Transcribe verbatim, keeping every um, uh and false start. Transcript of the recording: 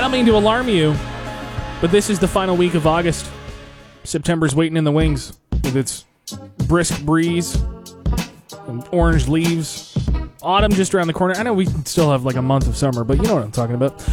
don't mean to alarm you, but this is the final week of August. September's waiting in the wings with its brisk breeze and orange leaves. Autumn just around the corner. I know we still have like a month of summer, but you know what I'm talking about.